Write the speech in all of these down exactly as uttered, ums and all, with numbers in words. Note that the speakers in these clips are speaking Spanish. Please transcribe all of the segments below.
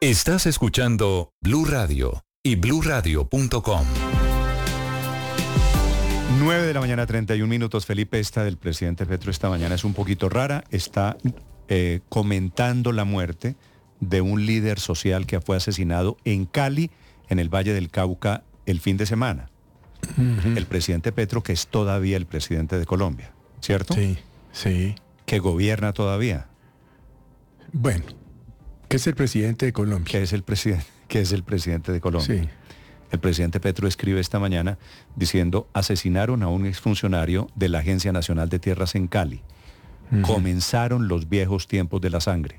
Estás escuchando Blue Radio y blue radio punto com. nueve de la mañana, treinta y un minutos. Felipe, esta del presidente Petro esta mañana es un poquito rara. Está eh, comentando la muerte de un líder social que fue asesinado en Cali, en el Valle del Cauca, el fin de semana. Uh-huh. El presidente Petro, que es todavía el presidente de Colombia, ¿cierto? Sí, sí. Que gobierna todavía. Bueno, que es el presidente de Colombia. Que es el presidente, que es el presidente de Colombia. Sí. El presidente Petro escribe esta mañana diciendo: asesinaron a un exfuncionario de la Agencia Nacional de Tierras en Cali. Uh-huh. Comenzaron los viejos tiempos de la sangre.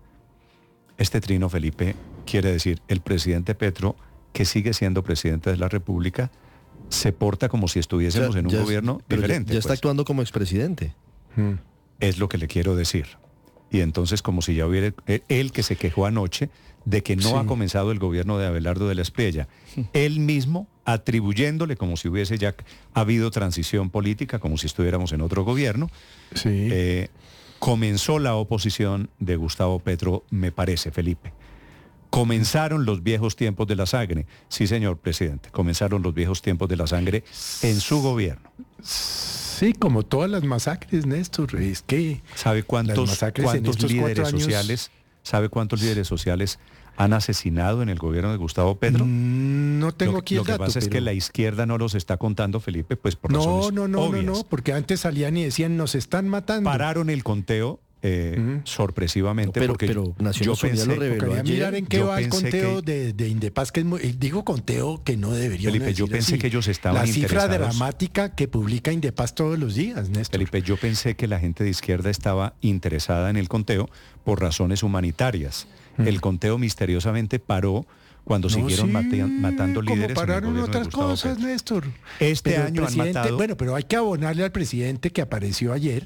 Este trino, Felipe, quiere decir, el presidente Petro, que sigue siendo presidente de la República, se porta como si estuviésemos ya, en un ya gobierno es, diferente. Ya, ya está pues. actuando como expresidente. Hmm. Es lo que le quiero decir. Y entonces, como si ya hubiera, él que se quejó anoche de que no sí. ha comenzado el gobierno de Abelardo de la Espriella, sí. él mismo atribuyéndole como si hubiese ya habido transición política, como si estuviéramos en otro gobierno, sí. eh, comenzó la oposición de Gustavo Petro, me parece, Felipe. Comenzaron los viejos tiempos de la sangre. Sí, señor presidente, comenzaron los viejos tiempos de la sangre en su gobierno. Sí, como todas las masacres, Néstor. Es que ¿sabe cuántos, cuántos líderes sociales, sabe cuántos líderes sociales han asesinado en el gobierno de Gustavo Petro? No tengo lo, aquí el Lo que dato, pasa pero... es que la izquierda no los está contando, Felipe, pues por no, razones no, no, obvias. no, no, porque antes salían y decían nos están matando. Pararon el conteo. Eh, uh-huh. sorpresivamente, pero, porque pero Naciones yo pensé, lo reveló ayer. Mirar en qué yo va el conteo que, de, de Indepaz, que es muy, digo conteo que no debería Felipe, decir yo pensé así. que ellos estaban la cifra interesados. dramática que publica Indepaz todos los días, Néstor. Felipe, yo pensé que la gente de izquierda estaba interesada en el conteo por razones humanitarias. Mm. El conteo misteriosamente paró cuando no, siguieron sí, mate, matando líderes como pararon en el otras cosas, Petro. Néstor. Este pero año han matado... Bueno, pero hay que abonarle al presidente que apareció ayer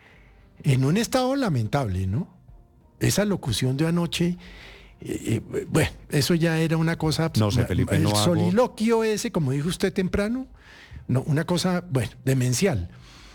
en un estado lamentable, ¿no? Esa locución de anoche, eh, eh, bueno, eso ya era una cosa... No sé, Felipe, el no soliloquio hago... ese, como dijo usted temprano, no, una cosa, bueno, demencial.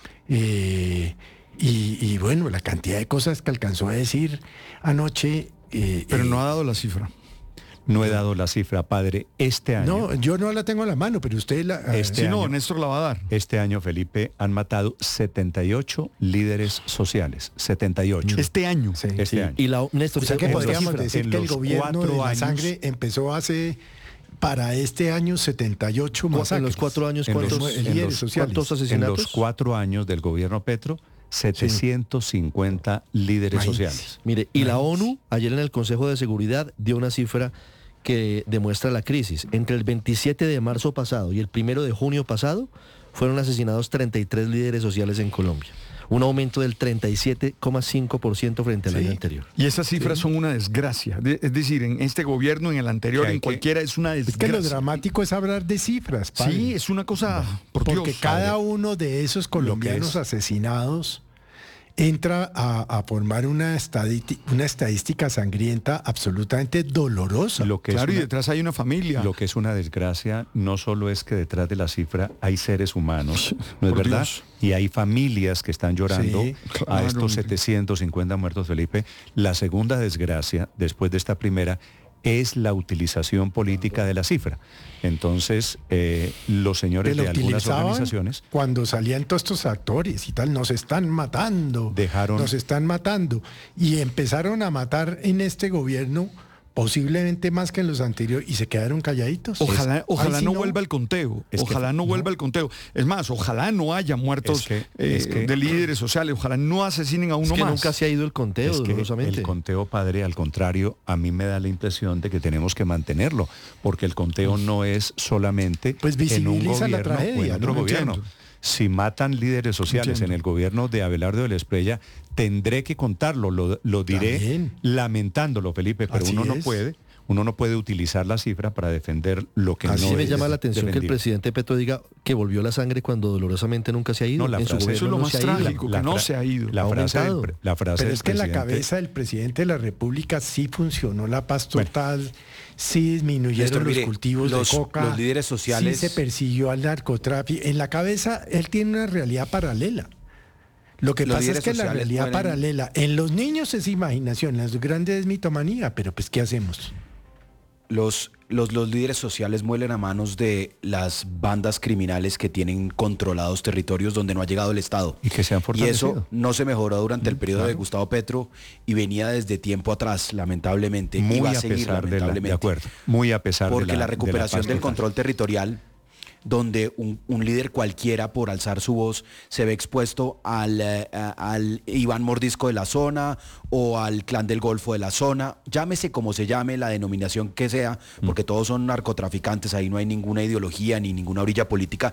Eh, y, y bueno, la cantidad de cosas que alcanzó a decir anoche... Eh, pero no ha dado la cifra. No he dado la cifra, padre. Este año... No, yo no la tengo a la mano, pero usted la... Este sí, año, no, Néstor la va a dar. Este año, Felipe, han matado setenta y ocho líderes sociales. setenta y ocho. Este año. Sí, este sí. año. Y la, Néstor, o sea que podríamos los, decir que el gobierno de la sangre años, empezó hace... Para este año, setenta y ocho masacres. En los cuatro años, ¿cuántos, en los, en los, ¿cuántos asesinatos? En los cuatro años del gobierno Petro, setecientos cincuenta sí. líderes Ay, sociales. Mire, y Ay. la ONU, ayer en el Consejo de Seguridad, dio una cifra que demuestra la crisis. Entre el veintisiete de marzo pasado y el primero de junio pasado, fueron asesinados treinta y tres líderes sociales en Colombia. Un aumento del treinta y siete coma cinco por ciento frente al sí. año anterior. Y esas cifras sí. son una desgracia. De, es decir, en este gobierno, en el anterior, en cualquiera, que, es una desgracia. Es que lo dramático es hablar de cifras, padre. Sí, es una cosa... No, por porque Dios, cada padre. uno de esos colombianos asesinados entra a, a formar una, estadística, una estadística sangrienta absolutamente dolorosa. Lo que claro, una, y detrás hay una familia. Lo que es una desgracia no solo es que detrás de la cifra hay seres humanos, ¿no es Por verdad? Dios. Y hay familias que están llorando sí, claro. a estos setecientos cincuenta muertos, Felipe. La segunda desgracia, después de esta primera, es la utilización política de la cifra. Entonces, eh, los señores de algunas organizaciones... Cuando salían todos estos actores y tal, nos están matando, dejaron, nos están matando. Y empezaron a matar en este gobierno, posiblemente más que en los anteriores, y se quedaron calladitos. Ojalá, es, ojalá sí no, no vuelva el conteo, es ojalá que, no vuelva no. el conteo. Es más, ojalá no haya muertos es que, eh, es que, de líderes sociales, ojalá no asesinen a uno es que más. Nunca se ha ido el conteo, es que dolorosamente. El conteo, padre, al contrario, a mí me da la impresión de que tenemos que mantenerlo, porque el conteo no es solamente pues en un gobierno la tragedia, o en otro ¿no? gobierno. Entiendo. Si matan líderes sociales Entiendo. en el gobierno de Abelardo de la Espriella, tendré que contarlo, lo, lo diré También. lamentándolo, Felipe, pero Así uno es. no puede. Uno no puede utilizar la cifra para defender lo que Así no sí me es llama la atención defendible. Que el presidente Petro diga que volvió la sangre cuando dolorosamente nunca se ha ido. No, la en frase, su eso es lo no más trágico, que no se ha ido. La frase, del, la frase Pero del es que en la presidente... cabeza del presidente de la República sí funcionó la paz total, bueno, sí disminuyeron Néstor, los mire, cultivos los, de coca, los líderes sociales... sí se persiguió al narcotráfico. En la cabeza él tiene una realidad paralela. Lo que pasa es que la realidad pueden... paralela en los niños es imaginación, en los grandes es mitomanía, pero pues ¿qué hacemos? los, los, los líderes sociales muelen a manos de las bandas criminales que tienen controlados territorios donde no ha llegado el Estado. Y que se han fortalecido. Y eso no se mejoró durante el periodo claro. de Gustavo Petro y venía desde tiempo atrás, lamentablemente. Muy y va a, a seguir, pesar lamentablemente. de, la, de acuerdo. Muy a pesar Porque de la la recuperación de la del control territorial, donde un, un líder cualquiera por alzar su voz se ve expuesto al, eh, al Iván Mordisco de la zona o al Clan del Golfo de la zona, llámese como se llame, la denominación que sea, porque mm. todos son narcotraficantes, ahí no hay ninguna ideología ni ninguna orilla política.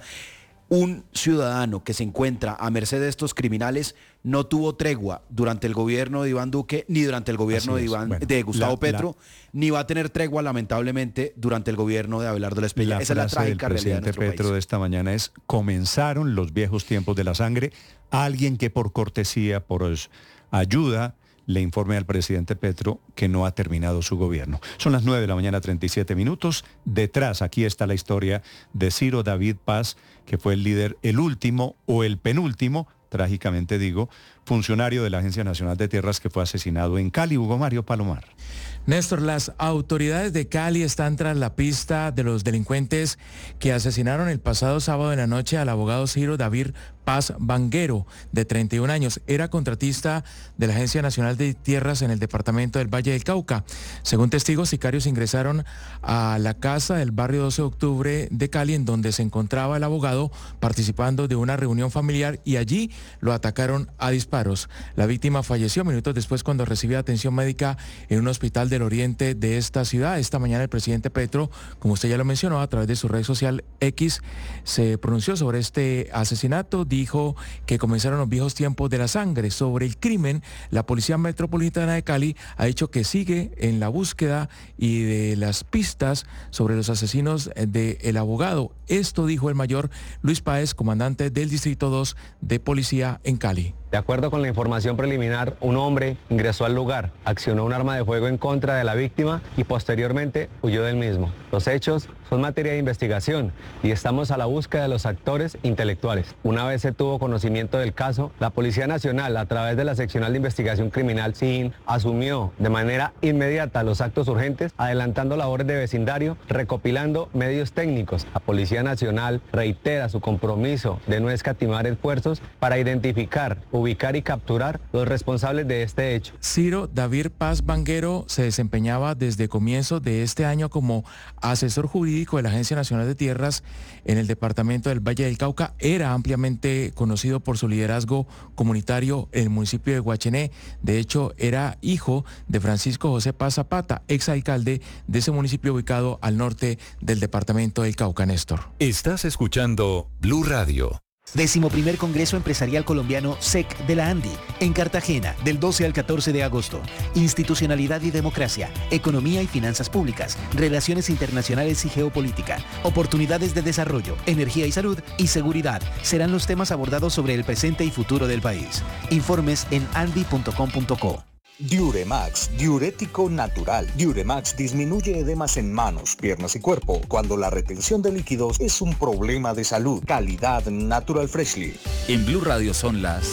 Un ciudadano que se encuentra a merced de estos criminales no tuvo tregua durante el gobierno de Iván Duque, ni durante el gobierno de, Iván, bueno, de Gustavo la, Petro, la, ni va a tener tregua, lamentablemente, durante el gobierno de Abelardo Espriella. Esa es la trágica realidad de nuestro país. El presidente Petro de esta mañana es: comenzaron los viejos tiempos de la sangre. Alguien que por cortesía, por ayuda, le informe al presidente Petro que no ha terminado su gobierno. Son las nueve de la mañana, treinta y siete minutos. Detrás, aquí está la historia de Ciro David Paz, que fue el líder, el último o el penúltimo, trágicamente digo, funcionario de la Agencia Nacional de Tierras que fue asesinado en Cali. Hugo Mario Palomar. Néstor, las autoridades de Cali están tras la pista de los delincuentes que asesinaron el pasado sábado en la noche al abogado Ciro David Paz Vanguero, de treinta y un años. Era contratista de la Agencia Nacional de Tierras en el departamento del Valle del Cauca. Según testigos, sicarios ingresaron a la casa del barrio doce de octubre de Cali, en donde se encontraba el abogado participando de una reunión familiar, y allí lo atacaron a disparos. La víctima falleció minutos después cuando recibía atención médica en un hospital del oriente de esta ciudad. Esta mañana el presidente Petro, como usted ya lo mencionó, a través de su red social X, se pronunció sobre este asesinato. Dijo que comenzaron los viejos tiempos de la sangre. Sobre el crimen, la Policía Metropolitana de Cali ha dicho que sigue en la búsqueda y de las pistas sobre los asesinos del abogado. Esto dijo el mayor Luis Páez, comandante del Distrito dos de Policía en Cali. De acuerdo con la información preliminar, un hombre ingresó al lugar, accionó un arma de fuego en contra de la víctima y posteriormente huyó del mismo. Los hechos son materia de investigación y estamos a la búsqueda de los actores intelectuales. Una vez se tuvo conocimiento del caso, la Policía Nacional, a través de la Seccional de Investigación Criminal S I G I N, asumió de manera inmediata los actos urgentes, adelantando labores de vecindario, recopilando medios técnicos. La Policía Nacional reitera su compromiso de no escatimar esfuerzos para identificar, ubicar y capturar los responsables de este hecho. Ciro David Paz Vanguero se desempeñaba desde comienzos de este año como asesor jurídico de la Agencia Nacional de Tierras en el departamento del Valle del Cauca. Era ampliamente conocido por su liderazgo comunitario en el municipio de Guachené. De hecho, era hijo de Francisco José Paz Zapata, exalcalde de ese municipio ubicado al norte del departamento del Cauca, Néstor. Estás escuchando Blue Radio. Décimo primer Congreso Empresarial Colombiano S E C de la ANDI, en Cartagena, del doce al catorce de agosto. Institucionalidad y democracia, economía y finanzas públicas, relaciones internacionales y geopolítica, oportunidades de desarrollo, energía y salud y seguridad serán los temas abordados sobre el presente y futuro del país. Informes en andi punto com punto co. Diuremax, diurético natural. Diuremax disminuye edemas en manos, piernas y cuerpo cuando la retención de líquidos es un problema de salud. Calidad Natural Freshly. En Blue Radio son las...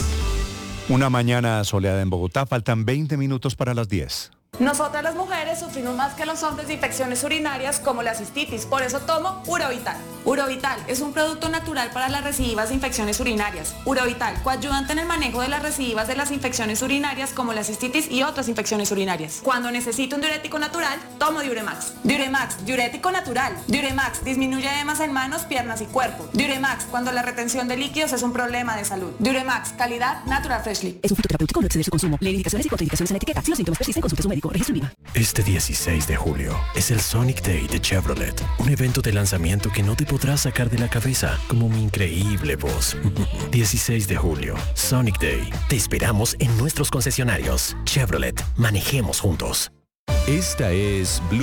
Una mañana soleada en Bogotá, faltan veinte minutos para las diez. Nosotras las mujeres sufrimos más que los hombres de infecciones urinarias como la cistitis, por eso tomo Urovital. Urovital es un producto natural para las recidivas de infecciones urinarias. Urovital, coayudante en el manejo de las recidivas de las infecciones urinarias como la cistitis y otras infecciones urinarias. Cuando necesito un diurético natural, tomo Diuremax. Diuremax, diurético natural. Diuremax disminuye edemas en manos, piernas y cuerpo. Diuremax, cuando la retención de líquidos es un problema de salud. Diuremax, calidad Natural Freshly. Es un fitoterapéutico, no exceder su consumo. Lee indicaciones y contraindicaciones en la etiqueta. Si los síntomas persisten, consulte a su médico. Registro I V A. Este dieciséis de julio es el Sonic Day de Chevrolet, un evento de lanzamiento que no te podrás sacar de la cabeza, como mi increíble voz. dieciséis de julio, Sonic Day. Te esperamos en nuestros concesionarios. Chevrolet, manejemos juntos. Esta es Blue,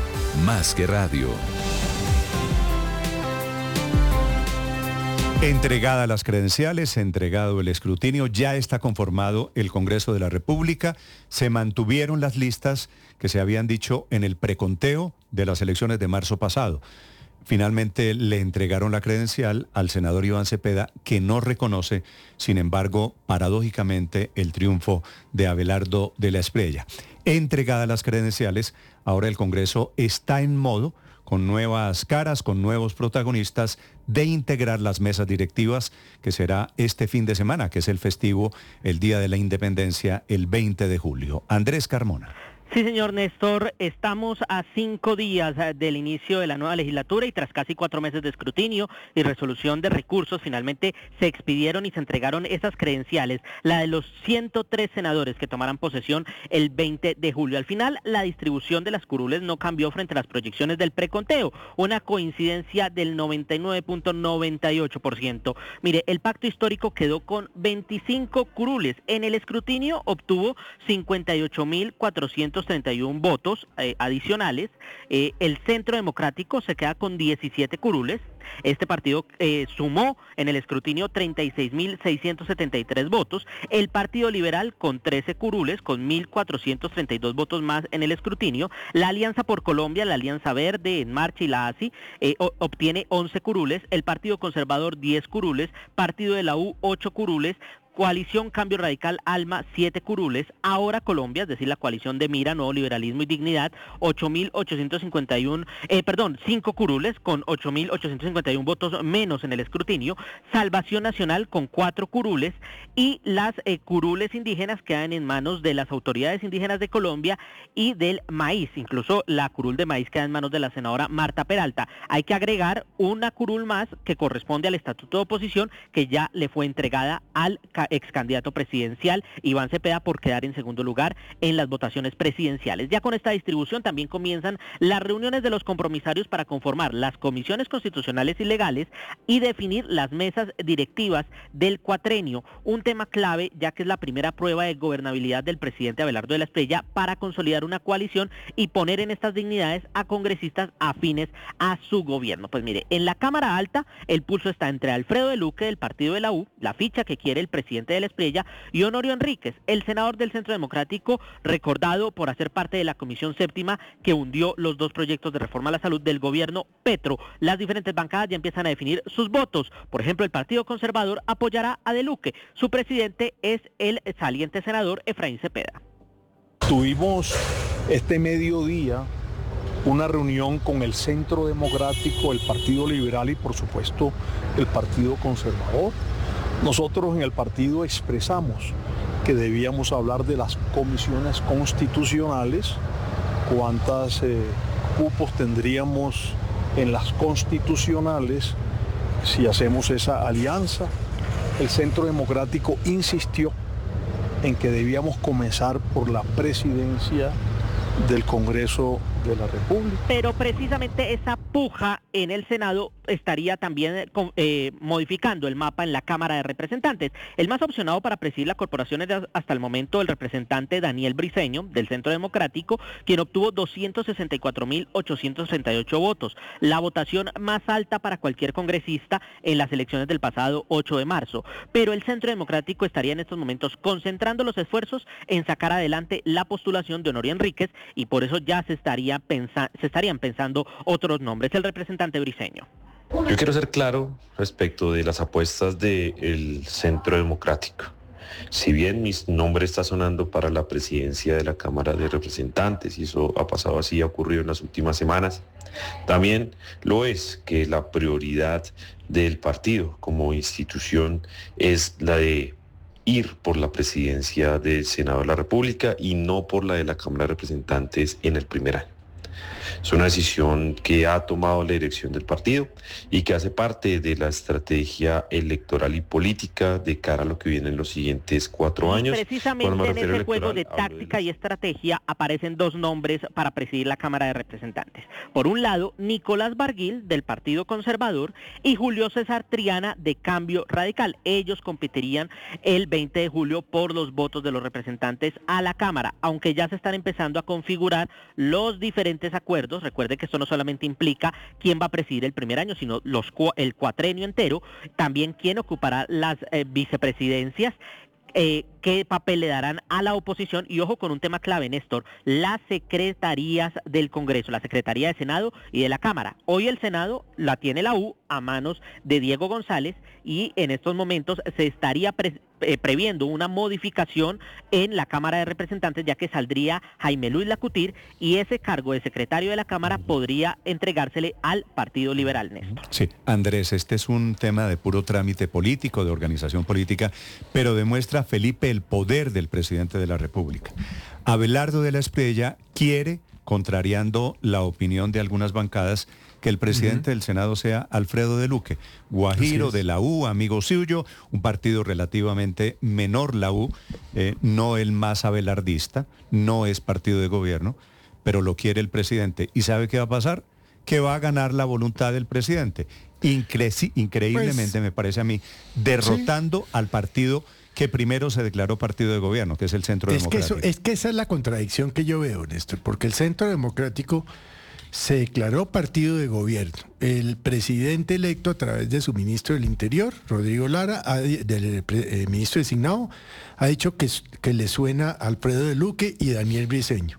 más que radio. Entregadas las credenciales, entregado el escrutinio, ya está conformado el Congreso de la República. Se mantuvieron las listas que se habían dicho en el preconteo de las elecciones de marzo pasado. Finalmente le entregaron la credencial al senador Iván Cepeda, que no reconoce, sin embargo, paradójicamente, el triunfo de Abelardo de la Espriella. entregadas las credenciales, ahora el Congreso está en modo, con nuevas caras, con nuevos protagonistas, de integrar las mesas directivas, que será este fin de semana, que es el festivo, el Día de la Independencia, el veinte de julio. Andrés Carmona. Sí, señor Néstor, estamos a cinco días del inicio de la nueva legislatura y tras casi cuatro meses de escrutinio y resolución de recursos, finalmente se expidieron y se entregaron esas credenciales, la de los ciento tres senadores que tomarán posesión el veinte de julio. Al final, la distribución de las curules no cambió frente a las proyecciones del preconteo, una coincidencia del noventa y nueve punto noventa y ocho por ciento. Mire, el pacto histórico quedó con veinticinco curules. En el escrutinio obtuvo cincuenta y ocho mil cuatrocientos treinta y uno votos eh, adicionales. Eh, el Centro Democrático se queda con diecisiete curules. Este partido eh, sumó en el escrutinio treinta y seis mil seiscientos setenta y tres votos. El Partido Liberal con trece curules, con mil cuatrocientos treinta y dos votos más en el escrutinio. La Alianza por Colombia, la Alianza Verde, En Marcha y la A S I eh, obtiene once curules. El Partido Conservador diez curules. Partido de la U ocho curules. Coalición Cambio Radical Alma, siete curules. Ahora Colombia, es decir, la coalición de Mira, Nuevo Liberalismo y Dignidad, ocho mil ochocientos cincuenta y uno, eh, perdón, cinco curules con ocho mil ochocientos cincuenta y uno votos menos en el escrutinio. Salvación Nacional con cuatro curules y las eh, curules indígenas quedan en manos de las autoridades indígenas de Colombia y del maíz. Incluso la curul de maíz queda en manos de la senadora Marta Peralta. Hay que agregar una curul más que corresponde al estatuto de oposición que ya le fue entregada al ex candidato presidencial Iván Cepeda por quedar en segundo lugar en las votaciones presidenciales. Ya con esta distribución también comienzan las reuniones de los compromisarios para conformar las comisiones constitucionales y legales y definir las mesas directivas del cuatrenio, un tema clave ya que es la primera prueba de gobernabilidad del presidente Abelardo de la Espriella para consolidar una coalición y poner en estas dignidades a congresistas afines a su gobierno. Pues mire, en la Cámara Alta el pulso está entre Alfredo de Luque del partido de la U, la ficha que quiere el presidente de la Espriella, y Honorio Enríquez, el senador del Centro Democrático, recordado por hacer parte de la Comisión Séptima que hundió los dos proyectos de reforma a la salud del gobierno Petro. Las diferentes bancadas ya empiezan a definir sus votos. Por ejemplo, el Partido Conservador apoyará a De Luque. Su presidente es el saliente senador Efraín Cepeda. Tuvimos este mediodía una reunión con el Centro Democrático, el Partido Liberal y por supuesto el Partido Conservador. Nosotros en el partido expresamos que debíamos hablar de las comisiones constitucionales, cuántas eh, cupos tendríamos en las constitucionales si hacemos esa alianza. El Centro Democrático insistió en que debíamos comenzar por la presidencia del Congreso de la República. Pero precisamente esa puja en el Senado estaría también eh, modificando el mapa en la Cámara de Representantes. El más opcionado para presidir la corporación es hasta el momento el representante Daniel Briceño, del Centro Democrático, quien obtuvo doscientos sesenta y cuatro mil ochocientos treinta y ocho votos, la votación más alta para cualquier congresista en las elecciones del pasado ocho de marzo. Pero el Centro Democrático estaría en estos momentos concentrando los esfuerzos en sacar adelante la postulación de Honorio Enríquez y por eso ya se estaría pensa- se estarían pensando otros nombres. El representante Briceño. Yo quiero ser claro respecto de las apuestas del Centro Democrático. Si bien mi nombre está sonando para la presidencia de la Cámara de Representantes, y eso ha pasado así, ha ocurrido en las últimas semanas, también lo es que la prioridad del partido como institución es la de ir por la presidencia del Senado de la República y no por la de la Cámara de Representantes en el primer año. Es una decisión que ha tomado la dirección del partido y que hace parte de la estrategia electoral y política de cara a lo que viene en los siguientes cuatro años. Precisamente en ese juego de táctica y estrategia aparecen dos nombres para presidir la Cámara de Representantes. Por un lado, Nicolás Barguil, del Partido Conservador, y Julio César Triana, de Cambio Radical. Ellos competirían el veinte de julio por los votos de los representantes a la Cámara, aunque ya se están empezando a configurar los diferentes acuerdos. Recuerde que esto no solamente implica quién va a presidir el primer año, sino los, el cuatrenio entero, también quién ocupará las eh, vicepresidencias, eh, qué papel le darán a la oposición y ojo con un tema clave, Néstor, las secretarías del Congreso, la Secretaría de Senado y de la Cámara. Hoy el Senado la tiene la U a manos de Diego González y en estos momentos se estaría pre eh, previendo una modificación en la Cámara de Representantes, ya que saldría Jaime Luis Lacutir y ese cargo de secretario de la Cámara podría entregársele al Partido Liberal, Néstor. Sí, Andrés, este es un tema de puro trámite político, de organización política, pero demuestra, Felipe, el poder del presidente de la República. Abelardo de la Espriella quiere, contrariando la opinión de algunas bancadas, que el presidente uh-huh. del Senado sea Alfredo de Luque, guajiro de la U, amigo suyo, un partido relativamente menor la U, eh, no el más abelardista, no es partido de gobierno, pero lo quiere el presidente. ¿Y sabe qué va a pasar? Que va a ganar la voluntad del presidente. Incre- increíblemente, pues, me parece a mí, derrotando sí. al partido que primero se declaró partido de gobierno, que es el Centro es Democrático. Que eso, es que esa es la contradicción que yo veo, Néstor, porque el Centro Democrático se declaró partido de gobierno. El presidente electo a través de su ministro del Interior, Rodrigo Lara, ha, del eh, ministro designado, ha dicho que, que le suena a Alfredo de Luque y Daniel Briceño.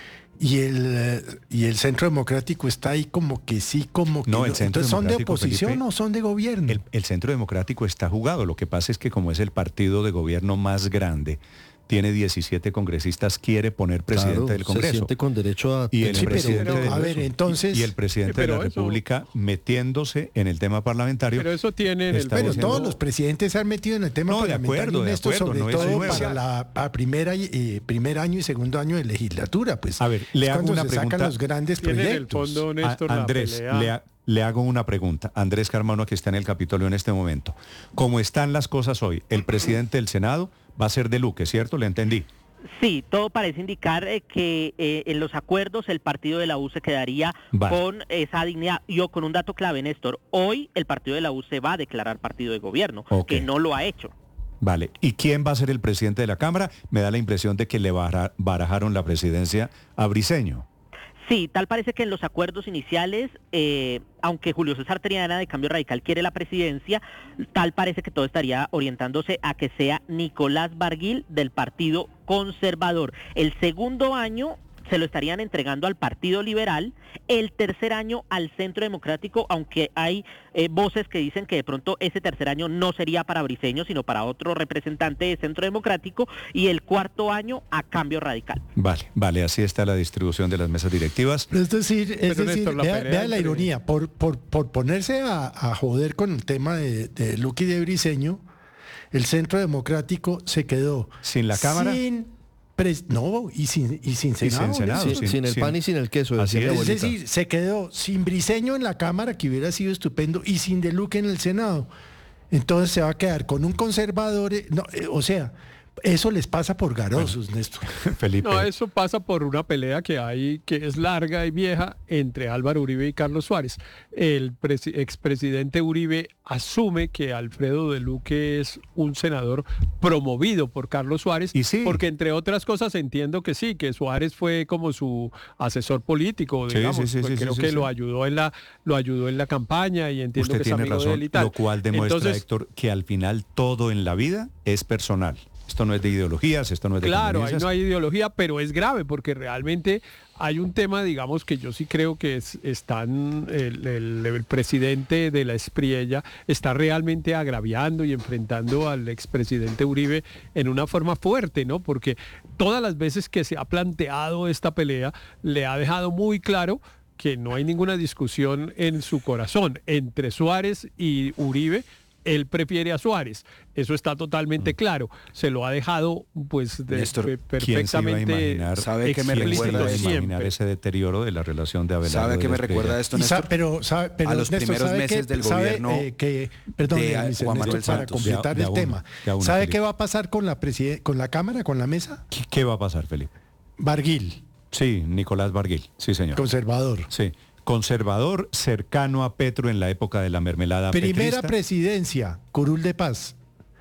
Y el, y el Centro Democrático está ahí como que sí, como que no. no. El Centro Entonces, ¿son de oposición Felipe, o son de gobierno? El, el Centro Democrático está jugado. Lo que pasa es que como es el partido de gobierno más grande, tiene diecisiete congresistas, quiere poner presidente claro, del Congreso. Se siente con derecho a... Y el sí, presidente pero, del, a ver, entonces, y el presidente de la eso, República metiéndose en el tema parlamentario. Pero eso tiene en el Pero diciendo, todos los presidentes se han metido en el tema no, parlamentario, de acuerdo, de esto, acuerdo, sobre no es todo nuevo. para la a primera y, eh, primer año y segundo año de legislatura. Pues, a ver, le es hago cuando una se pregunta. sacan los grandes proyectos. Fondo, Néstor, a, Andrés, le, ha, le hago una pregunta. Andrés Carmona, que está en el Capitolio en este momento. Como están las cosas hoy, el presidente del Senado va a ser de Luque, ¿cierto? Le entendí. Sí, todo parece indicar eh, que eh, en los acuerdos el partido de la U se quedaría vale. con esa dignidad. Yo con un dato clave, Néstor, hoy el partido de la U se va a declarar partido de gobierno, okay. que no lo ha hecho. Vale, ¿y quién va a ser el presidente de la Cámara? Me da la impresión de que le barajaron la presidencia a Briceño. Sí, tal parece que en los acuerdos iniciales, eh, aunque Julio César Triana de Cambio Radical quiere la presidencia, tal parece que todo estaría orientándose a que sea Nicolás Barguil del Partido Conservador. El segundo año se lo estarían entregando al Partido Liberal, el tercer año al Centro Democrático, aunque hay eh, voces que dicen que de pronto ese tercer año no sería para Briceño, sino para otro representante de Centro Democrático, y el cuarto año a Cambio Radical. Vale, vale, así está la distribución de las mesas directivas. Es decir, es decir Néstor, vea, la, vea la ironía, por, por, por ponerse a, a joder con el tema de, de Luque y de Briceño, el Centro Democrático se quedó sin la Cámara. Sin Pres, no, y sin, y sin Senado. Y sin, senado sin, sin, sin el sin, pan y sin el queso. Así es, es decir, se quedó sin Briceño en la Cámara, que hubiera sido estupendo, y sin De Luque en el Senado. Entonces se va a quedar con un conservador, no, eh, o sea, eso les pasa por garosos, bueno, Néstor. Felipe. No, eso pasa por una pelea que hay, que es larga y vieja, entre Álvaro Uribe y Carlos Suárez. El expresidente Uribe asume que Alfredo de Luque es un senador promovido por Carlos Suárez, ¿Y sí? porque entre otras cosas entiendo que sí, que Suárez fue como su asesor político, digamos, sí, sí, sí, creo sí, que sí, lo sí. ayudó en la lo ayudó en la campaña y entiendo Usted que es tiene amigo razón, de él y tal. Lo cual demuestra, Entonces, Héctor, que al final todo en la vida es personal. Esto no es de ideologías, esto no es de Claro, ahí no hay ideología, pero es grave porque realmente hay un tema, digamos, que yo sí creo que es, están, el, el, el presidente de la Espriella está realmente agraviando y enfrentando al expresidente Uribe en una forma fuerte, ¿no? Porque todas las veces que se ha planteado esta pelea le ha dejado muy claro que no hay ninguna discusión en su corazón entre Suárez y Uribe. Él prefiere a Suárez, eso está totalmente claro. Se lo ha dejado, pues, de, Néstor, de, perfectamente. ¿Sabe qué me recuerda imaginar ese deterioro de la relación de Abelardo? ¿Sabe qué me recuerda esto, Néstor? Sa pero, sabe, pero, a los Néstor, primeros meses que, del gobierno eh, que, perdón, de Néstor, Juan Manuel para Santos. completar de, de el uno, tema. uno, ¿Sabe Felipe. qué va a pasar con la, con la Cámara, con la mesa? ¿Qué, qué va a pasar, Felipe? Barguil. Sí, Nicolás Barguil, sí, señor. Conservador. Sí. Conservador, cercano a Petro en la época de la mermelada Primera petrista. presidencia, Curul de Paz.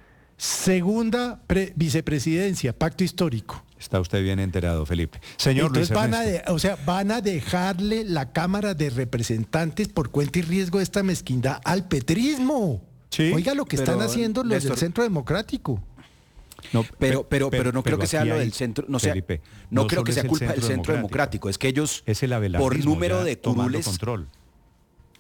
Segunda vicepresidencia, Pacto Histórico. Está usted bien enterado, Felipe. Señor Entonces Luis van a, Ernesto. de, o sea, van a dejarle la Cámara de Representantes por cuenta y riesgo de esta mezquindad al petrismo. Sí, Oiga lo que pero, están haciendo los Néstor, del Centro Democrático. No, pero, pero, pero, pero no creo que sea lo del centro, no, sea, Felipe, no, no creo que solo sea es el culpa del centro Centro Democrático. democrático, es que ellos, es el por abelardismo número ya de tomando curules, control.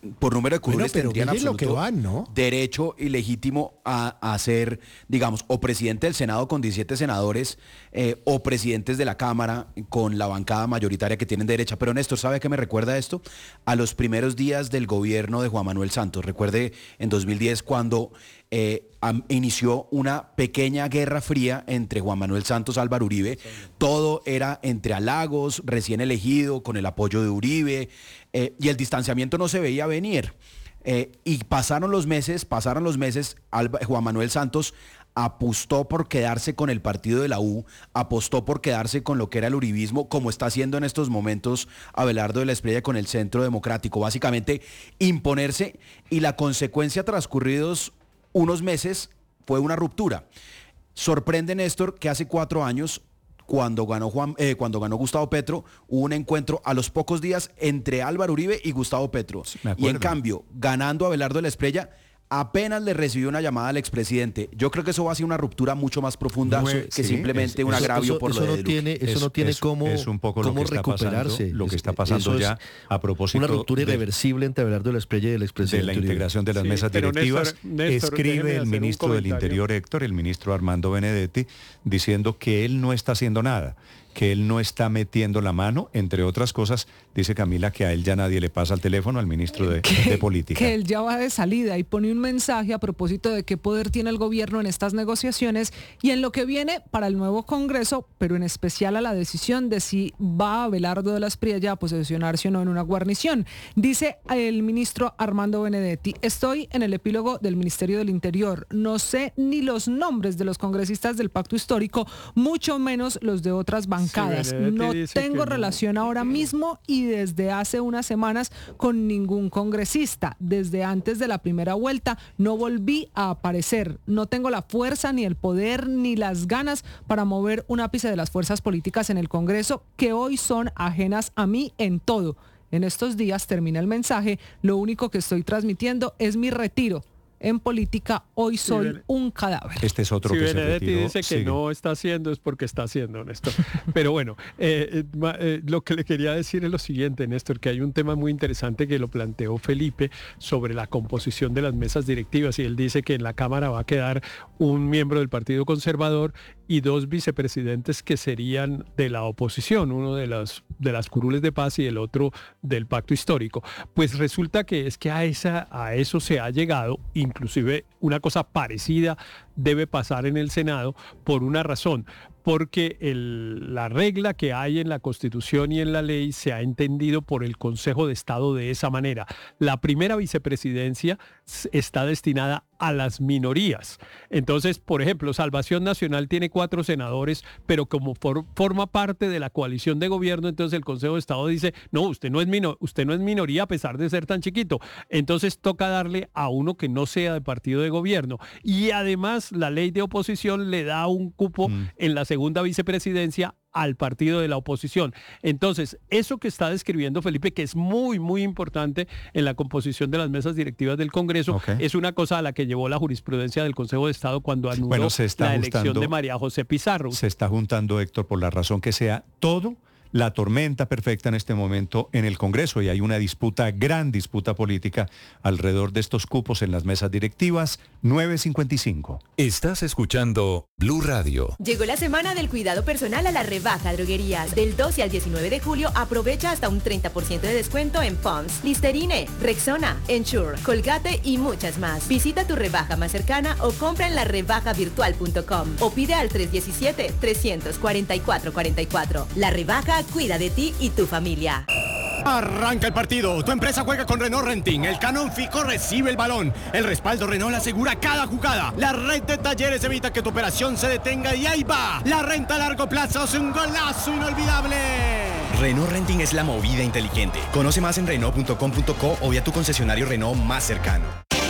por número de curules bueno, pero tendrían miren lo absoluto que van, ¿no? derecho y legítimo a, a ser, digamos, o presidente del Senado con diecisiete senadores eh, o presidentes de la Cámara con la bancada mayoritaria que tienen derecha. Pero Néstor, ¿sabe qué me recuerda esto? A los primeros días del gobierno de Juan Manuel Santos. Recuerde en dos mil diez cuando eh, am, inició una pequeña guerra fría entre Juan Manuel Santos y Álvaro Uribe. Todo era entre halagos, recién elegido, con el apoyo de Uribe, eh, y el distanciamiento no se veía venir. Eh, y pasaron los meses, pasaron los meses, Alba, Juan Manuel Santos apostó por quedarse con el partido de la U, apostó por quedarse con lo que era el uribismo, como está haciendo en estos momentos Abelardo de la Espriella con el Centro Democrático, básicamente imponerse, y la consecuencia transcurridos unos meses fue una ruptura. Sorprende, Néstor, que hace cuatro años, cuando ganó, Juan, eh, cuando ganó Gustavo Petro, hubo un encuentro a los pocos días entre Álvaro Uribe y Gustavo Petro. Sí, y en cambio, ganando Abelardo de la Espriella, apenas le recibió una llamada al expresidente. Yo creo que eso va a ser una ruptura mucho más profunda no, que sí, simplemente es, un agravio eso, por eso lo no de tiene, Eso es, no tiene es, cómo, es un poco cómo lo que recuperarse. Está pasando, lo que está pasando ya a propósito una ruptura irreversible entre Abelardo de la Espriella y el expresidente de la integración de las sí, mesas directivas. Néstor, Néstor, escribe el ministro del Interior, Héctor, el ministro Armando Benedetti, diciendo que él no está haciendo nada, que él no está metiendo la mano, entre otras cosas, dice Camila que a él ya nadie le pasa el teléfono, al ministro de, que, de Política. Que él ya va de salida y pone un mensaje a propósito de qué poder tiene el gobierno en estas negociaciones y en lo que viene para el nuevo Congreso, pero en especial a la decisión de si va Abelardo de la Espriella a posesionarse o no en una guarnición. Dice el ministro Armando Benedetti: estoy en el epílogo del Ministerio del Interior, no sé ni los nombres de los congresistas del pacto histórico, mucho menos los de otras bancadas. Sí, no tengo relación no. ahora mismo y desde hace unas semanas con ningún congresista. Desde antes de la primera vuelta no volví a aparecer. No tengo la fuerza, ni el poder, ni las ganas para mover un ápice de las fuerzas políticas en el Congreso, que hoy son ajenas a mí en todo. En estos días, termina el mensaje, lo único que estoy transmitiendo es mi retiro. En política, hoy soy sí, un cadáver. Este es otro si que Benedetti se retiró, dice que sigue. no está haciendo, es porque está haciendo, Néstor. Pero bueno, eh, eh, lo que le quería decir es lo siguiente, Néstor, que hay un tema muy interesante que lo planteó Felipe sobre la composición de las mesas directivas, y él dice que en la Cámara va a quedar un miembro del Partido Conservador y dos vicepresidentes que serían de la oposición, uno de las, de las curules de paz y el otro del pacto histórico. Pues resulta que es que a, esa, a eso se ha llegado, inclusive una cosa parecida debe pasar en el Senado por una razón, porque el, la regla que hay en la Constitución y en la ley se ha entendido por el Consejo de Estado de esa manera. La primera vicepresidencia está destinada a las minorías. Entonces, por ejemplo, Salvación Nacional tiene cuatro senadores, pero como for, forma parte de la coalición de gobierno, entonces el Consejo de Estado dice, no, usted no es mino, usted no es minoría a pesar de ser tan chiquito. Entonces toca darle a uno que no sea de partido de gobierno. Y además la ley de oposición le da un cupo mm. en la segunda vicepresidencia al partido de la oposición. Entonces, eso que está describiendo Felipe, que es muy, muy importante en la composición de las mesas directivas del Congreso, okay. es una cosa a la que llevó la jurisprudencia del Consejo de Estado cuando anuló bueno, se está la juntando, elección de María José Pizarro. Se está juntando, Héctor, por la razón que sea, todo la tormenta perfecta en este momento en el Congreso, y hay una disputa, gran disputa política alrededor de estos cupos en las mesas directivas. Nueve cincuenta y cinco. Estás escuchando Blue Radio. Llegó la semana del cuidado personal a la rebaja droguerías. Del doce al diecinueve de julio aprovecha hasta un treinta por ciento de descuento en Pond's, Listerine, Rexona, Ensure, Colgate y muchas más. Visita tu rebaja más cercana o compra en la rebaja virtual punto com o pide al tres uno siete, tres cuatro cuatro cuatro cuatro. La rebaja cuida de ti y tu familia. Arranca el partido. Tu empresa juega con Renault Renting. El Canon Fico recibe el balón. El respaldo Renault asegura cada jugada. La red de talleres evita que tu operación se detenga y ahí va. La renta a largo plazo es un golazo inolvidable. Renault Renting es la movida inteligente. Conoce más en Renault punto com punto co o vía tu concesionario Renault más cercano.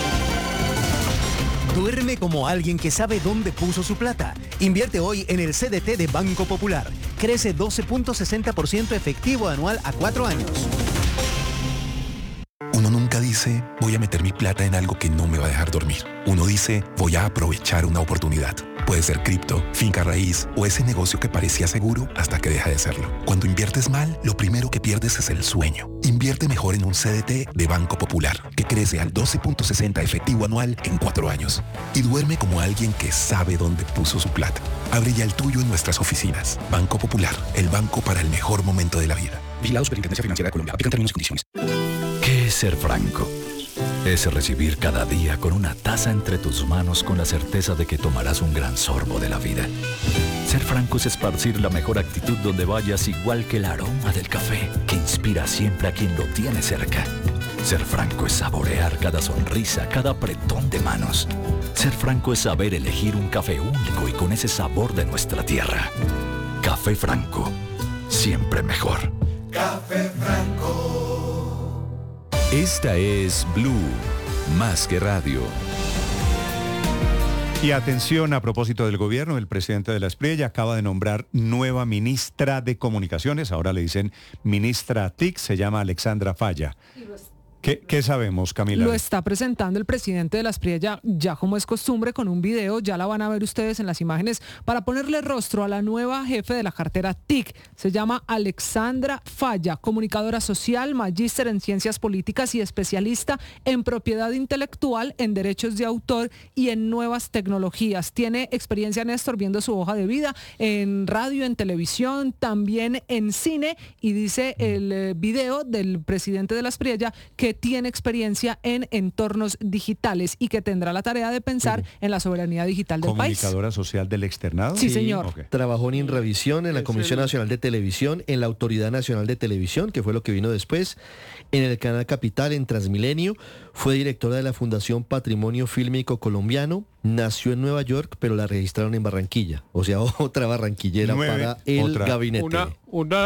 Duerme como alguien que sabe dónde puso su plata. Invierte hoy en el C D T de Banco Popular. Crece doce punto sesenta por ciento efectivo anual a cuatro años. Uno nunca dice dice, voy a meter mi plata en algo que no me va a dejar dormir. Uno dice, voy a aprovechar una oportunidad. Puede ser cripto, finca raíz o ese negocio que parecía seguro hasta que deja de serlo. Cuando inviertes mal, lo primero que pierdes es el sueño. Invierte mejor en un C D T de Banco Popular, que crece al doce punto sesenta efectivo anual en cuatro años. Y duerme como alguien que sabe dónde puso su plata. Abre ya el tuyo en nuestras oficinas. Banco Popular, el banco para el mejor momento de la vida. Vigilado Superintendencia Financiera de Colombia. Aplican términos y condiciones. ¿Qué es ser franco? Es recibir cada día con una taza entre tus manos con la certeza de que tomarás un gran sorbo de la vida. Ser franco es esparcir la mejor actitud donde vayas, igual que el aroma del café, que inspira siempre a quien lo tiene cerca. Ser franco es saborear cada sonrisa, cada apretón de manos. Ser franco es saber elegir un café único y con ese sabor de nuestra tierra. Café Franco, siempre mejor. Café Franco. Esta es Blue, más que radio. Y atención, a propósito del gobierno, el presidente de la Espriella acaba de nombrar nueva ministra de Comunicaciones. Ahora le dicen ministra T I C, se llama Alexandra Falla. ¿Qué, qué sabemos, Camila? Lo está presentando el presidente de la Espriella, ya como es costumbre, con un video. Ya la van a ver ustedes en las imágenes, para ponerle rostro a la nueva jefe de la cartera T I C. Se llama Alexandra Falla, comunicadora social, magíster en ciencias políticas y especialista en propiedad intelectual, en derechos de autor y en nuevas tecnologías. Tiene experiencia, Néstor, viendo su hoja de vida en radio, en televisión, también en cine, y dice el eh, video del presidente de la Espriella que tiene experiencia en entornos digitales y que tendrá la tarea de pensar en la soberanía digital del país. ¿Comunicadora social del externado? Sí, señor. Okay. Trabajó en Inrevisión, en la Comisión Nacional de Televisión, en la Autoridad Nacional de Televisión, que fue lo que vino después, en el Canal Capital, en Transmilenio. Fue directora de la Fundación Patrimonio Fílmico Colombiano. Nació en Nueva York, pero la registraron en Barranquilla. O sea, otra barranquillera Nueve, para el otra. gabinete. Una, una